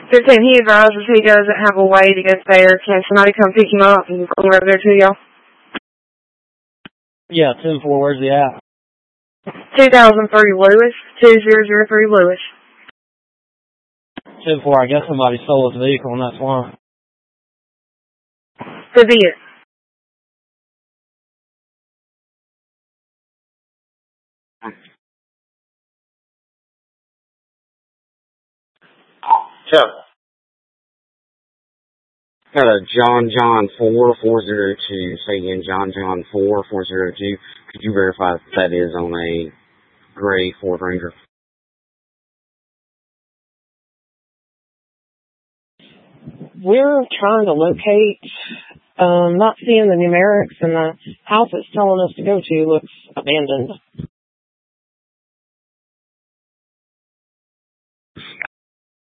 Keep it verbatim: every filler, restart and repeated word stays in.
fifteen, he advises he doesn't have a way to get there. Can somebody come pick him up and go over there to y'all? Yeah, ten four, where's he at? two thousand three Lewis, two thousand three Lewis. ten four, I guess somebody stole his vehicle and that's why. Could be it. Chuck. Got a John John four four zero two. Say again, John John four four zero two. Could you verify if that is on a gray Ford Ranger? We're trying to locate, um, not seeing the numerics, and the house it's telling us to go to looks abandoned.